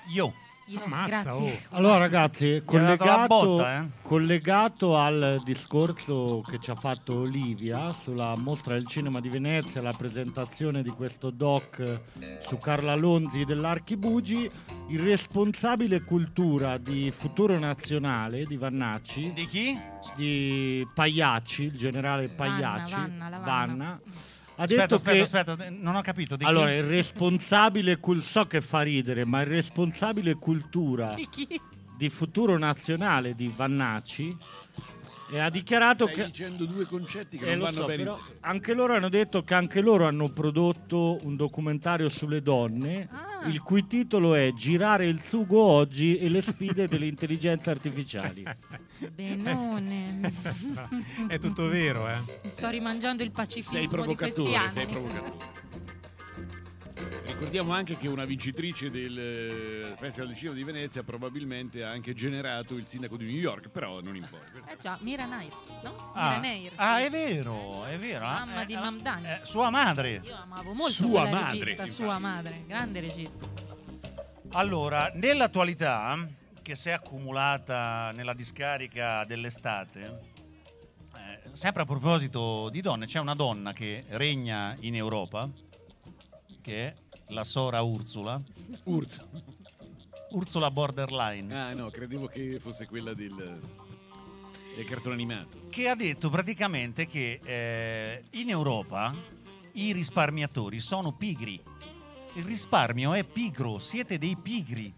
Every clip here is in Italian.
Io. Ammazza, Grazie. Allora ragazzi, botta, collegato al discorso che ci ha fatto Olivia sulla mostra del cinema di Venezia, la presentazione di questo doc su Carla Lonzi dell'Archibugi, il responsabile cultura di Futuro Nazionale di Vannacci, Di chi? di Pagliacci, il generale Pagliacci, Vanna. ha detto Aspetta, non ho capito. Di allora chi? il responsabile so che fa ridere, ma il responsabile cultura Di chi? di Futuro Nazionale di Vannacci ha dichiarato Stai che dicendo due concetti che non lo vanno so, bene però insieme. anche loro hanno detto che anche loro hanno prodotto un documentario sulle donne, il cui titolo è Girare il sugo oggi e le sfide delle intelligenze artificiali. Benone. È tutto vero, Mi sto rimangiando il Sei pacifismo di questi provocatore, anni. Ricordiamo anche che una vincitrice del Festival del Cinema di Venezia probabilmente ha anche generato il sindaco di New York, però non importa. Già, Mira Nair, no? Mira Nair, sì. È vero. Mamma di Mamdani. Sua madre. Io amavo molto Sua quella madre, regista, infatti. sua madre, grande regista. Allora, nell'attualità, che si è accumulata nella discarica dell'estate, sempre a proposito di donne, c'è una donna che regna in Europa, che è la Sora Ursula. Ursula Borderline. Ah no, credevo che fosse quella del cartone animato. Che ha detto praticamente che in Europa i risparmiatori sono pigri. Il risparmio è pigro, siete dei pigri.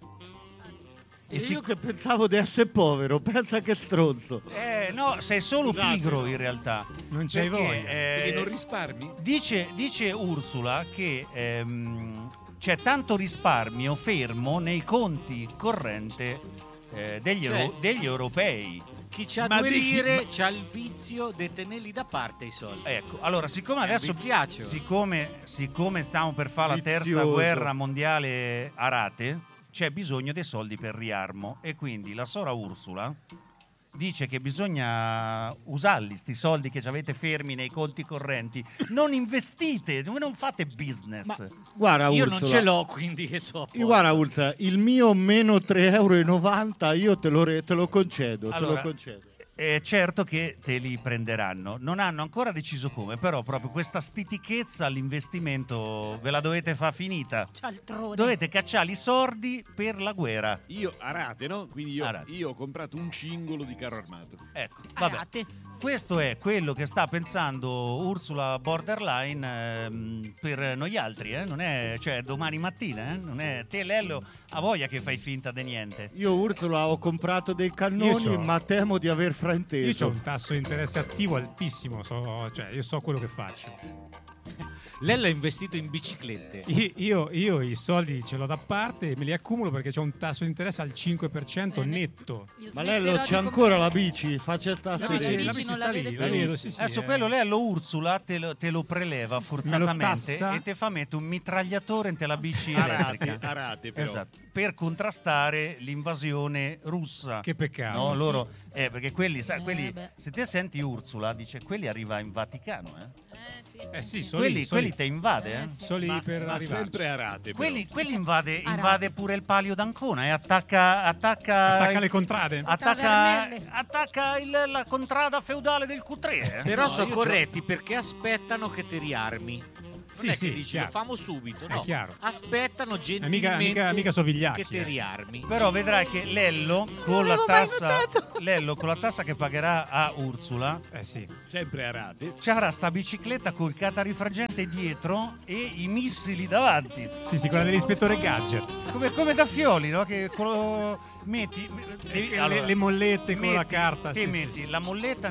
E io che pensavo di essere povero, pensa che stronzo. No, sei solo Scusate, pigro no. in realtà. Non c'hai voglia. Perché non risparmi? Dice Ursula che c'è tanto risparmio fermo nei conti corrente degli europei. Chi c'ha Ma 2 di chi- lire c'ha il vizio di tenerli da parte i soldi. Ecco, allora siccome È adesso viziaccio. siccome stiamo per fare la terza Vizioso. guerra mondiale a rate, c'è bisogno dei soldi per riarmo e quindi la Sora Ursula dice che bisogna usarli sti soldi che ci avete fermi nei conti correnti. Non investite, voi non fate business. Guarda Io Ursula, non ce l'ho, quindi che so. Guarda Ursula, il mio meno 3,90 € io te lo concedo, Allora, te lo concedo. Certo che te li prenderanno. Non hanno ancora deciso come, però proprio questa stitichezza all'investimento ve la dovete far finita. Cialtrone. Dovete cacciare i sordi per la guerra. Io a rate, no? Quindi A rate. io ho comprato un cingolo di carro armato. Ecco, vabbè. Arate. Questo è quello che sta pensando Ursula Borderline per noi altri, non è, cioè domani mattina, non è te Lello ha voglia che fai finta di niente. Io Ursula ho comprato dei cannoni, Io c'ho- ma temo di aver Io frainteso. ho un tasso di interesse attivo altissimo, cioè io so quello che faccio. Lei l'ha investito in biciclette. Io i soldi ce l'ho da parte e me li accumulo perché c'ho un tasso di interesse al 5% Bene. netto. Io Ma smetterò Lello di c'è ancora la bici, faccia il tasso No, di- la bici la bici non la sta vede lì, più. la vedo, sì, sì. Adesso quello Lello Ursula te lo preleva forzatamente tassa. e te fa mettere un mitragliatore in te la bici A rate, elettrica. a rate però. Esatto, per contrastare l'invasione russa. Che peccato. No, Sì. loro perché quelli, beh. se te senti Ursula, dice quelli arriva in Vaticano, Sì, quelli te invade, sì. Soli per Ma arrivarci. sempre a rate. però. Quelli invade Arati. pure il Palio d'Ancona e attacca Attacca le contrade. attacca la contrada feudale del Q3. Però No, sono io corretti perché aspettano che ti riarmi. Non è Sì, che dici chiaro. lo famo subito, È no. chiaro. Aspettano mica gentilmente so vigliacchi, che ti riarmi. Però vedrai che Lello con la tassa che pagherà a Ursula Sì. Sempre a rate. ci avrà sta bicicletta col catarifragente dietro e i missili davanti. Sì, quella dell'ispettore Gadget. Come da Fioli, no? Che metti Le mollette con la carta. Te sì, metti sì. la molletta